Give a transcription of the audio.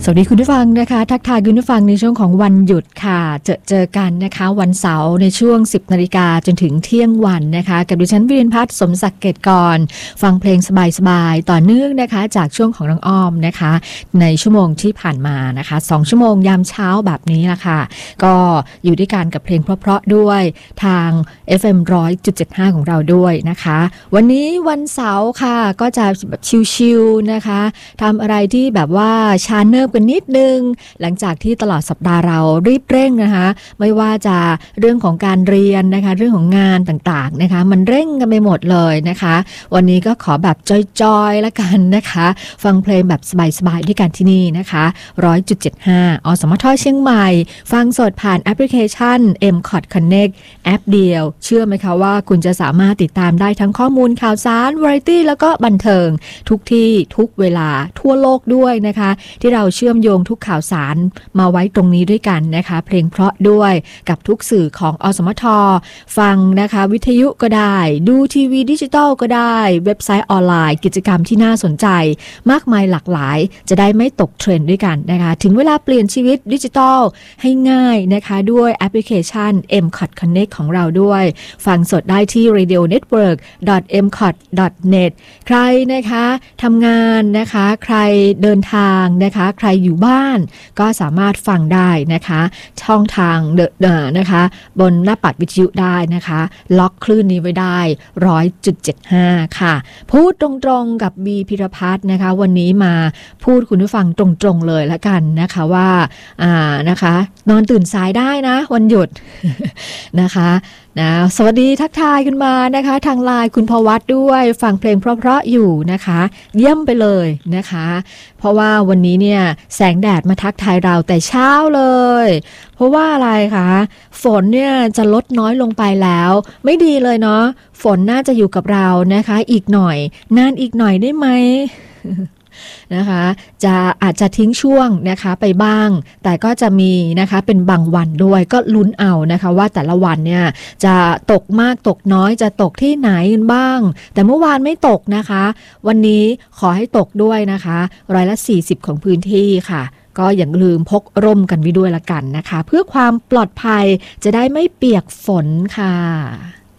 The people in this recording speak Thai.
สวัสดีคุณผู้ฟังนะคะทักทายคุณผู้ฟังในช่วงของวันหยุดค่ะเจอกันนะคะวันเสาร์ในช่วง 10 นาฬิกาจนถึงเที่ยงวันนะคะกับดิฉันวิรินทร์ภัทรสมศักดิ์เกตกรฟังเพลงสบายๆต่อเนื่องนะคะจากช่วงของน้องอ้อมนะคะในชั่วโมงที่ผ่านมานะคะ2ชั่วโมงยามเช้าแบบนี้ละค่ะก็อยู่ด้วยกันกับเพลงเพราะๆด้วยทาง FM 100.75 ของเราด้วยนะคะวันนี้วันเสาร์ค่ะก็จะแบบชิลๆนะคะทำอะไรที่แบบว่าชาเนิบกันนิดนึงหลังจากที่ตลอดสัปดาห์เรารีบเร่งนะคะไม่ว่าจะเรื่องของการเรียนนะคะเรื่องของงานต่างๆนะคะมันเร่งกันไปหมดเลยนะคะวันนี้ก็ขอแบบจอยๆละกันนะคะฟังเพลงแบบสบายๆด้วยกันที่นี่นะคะ 100.75 อสมทเชียงใหม่ฟังสดผ่านแอปพลิเคชัน MCOT Connect แอปเดียวเชื่อไหมคะว่าคุณจะสามารถติดตามได้ทั้งข้อมูลข่าวสารวาไรตี้แล้วก็บันเทิงทุกที่ทุกเวลาทั่วโลกด้วยนะคะที่เราเชื่อมโยงทุกข่าวสารมาไว้ตรงนี้ด้วยกันนะคะเพลงเพราะด้วยกับทุกสื่อของอสมทฟังนะคะวิทยุก็ได้ดูทีวีดิจิตอลก็ได้เว็บไซต์ออนไลน์กิจกรรมที่น่าสนใจมากมายหลากหลายจะได้ไม่ตกเทรนด์ด้วยกันนะคะถึงเวลาเปลี่ยนชีวิตดิจิตอลให้ง่ายนะคะด้วยแอปพลิเคชัน MCOT Connect ของเราด้วยฟังสดได้ที่ radionetwork.mcot.net ใครนะคะทำงานนะคะใครเดินทางนะคะใครอยู่บ้านก็สามารถฟังได้นะคะช่องทางนะคะบนหน้าปัดวิทยุได้นะคะล็อกคลื่นนี้ไว้ได้ 100.75 ค่ะพูดตรงๆกับบีพิรพัฒน์นะคะวันนี้มาพูดคุณผู้ฟังตรงๆเลยละกันนะคะว่านะคะนอนตื่นสายได้นะวันหยุด นะคะนะสวัสดีทักทายคุณมานะคะทางไลน์คุณพวัตด้วยฟังเพลงเพราะๆอยู่นะคะเยี่ยมไปเลยนะคะเพราะว่าวันนี้เนี่ยแสงแดดมาทักทายเราแต่เช้าเลยเพราะว่าอะไรคะฝนเนี่ยจะลดน้อยลงไปแล้วไม่ดีเลยเนาะฝนน่าจะอยู่กับเรานะคะอีกหน่อยนานอีกหน่อยได้ไหม นะคะอาจจะทิ้งช่วงนะคะไปบ้างแต่ก็จะมีนะคะเป็นบางวันด้วยก็ลุ้นเอานะคะว่าแต่ละวันเนี่ยจะตกมากตกน้อยจะตกที่ไหนกันบ้างแต่เมื่อวานไม่ตกนะคะวันนี้ขอให้ตกด้วยนะคะ40%ของพื้นที่ค่ะก็อย่าลืมพกร่มกันไว้ด้วยละกันนะคะเพื่อความปลอดภัยจะได้ไม่เปียกฝนค่ะ